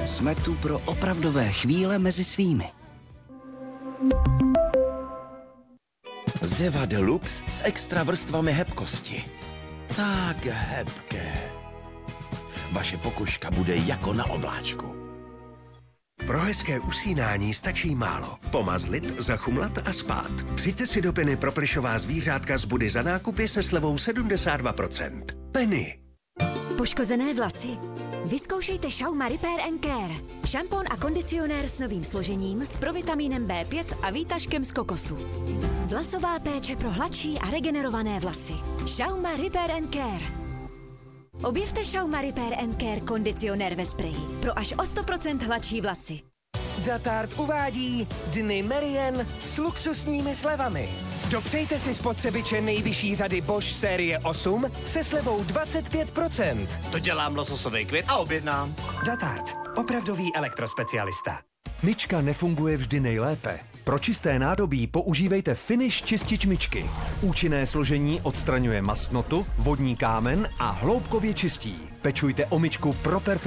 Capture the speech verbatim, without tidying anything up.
Jsme tu pro opravdové chvíle mezi svými. Zeva Deluxe s extra vrstvami hebkosti. Tak hebké. Vaše pokožka bude jako na obláčku. Pro hezké usínání stačí málo. Pomazlit, zachumlat a spát. Přijďte si do Penny pro plišová zvířátka z Budy za nákupy se slevou sedmdesát dva procent. Penny. Poškozené vlasy? Vyzkoušejte Schauma Repair and Care. Šampon a kondicionér s novým složením, s provitamínem bé pět a výtažkem z kokosu. Vlasová péče pro hladší a regenerované vlasy. Schauma Repair and Care. Objevte Schauma Repair and Care kondicionér ve spreji pro až o sto procent hladší vlasy. Datart uvádí Dny Merian s luxusními slevami. Dopřejte si spotřebiče nejvyšší řady Bosch série osm se slevou dvacet pět procent. To dělám lososový květ a objednám. Datart, opravdový elektrospecialista. Myčka nefunguje vždy nejlépe. Pro čisté nádobí používejte Finish čistič myčky. Účinné složení odstraňuje mastnotu, vodní kámen a hloubkově čistí. Pečujte o myčku pro perfektní